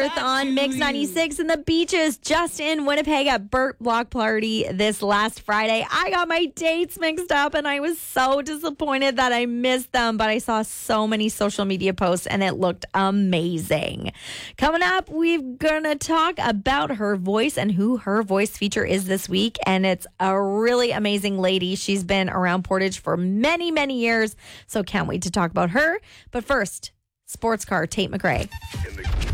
Earth on Mix 96 and the beaches just in Winnipeg at Burt Block Party this last Friday. I got my dates mixed up and I was so disappointed that I missed them, but I saw so many social media posts and it looked amazing. Coming up, we're going to talk about her voice and who her voice feature is this week, and it's a really amazing lady. She's been around Portage for many, many years, so can't wait to talk about her. But first, sports car Tate McRae.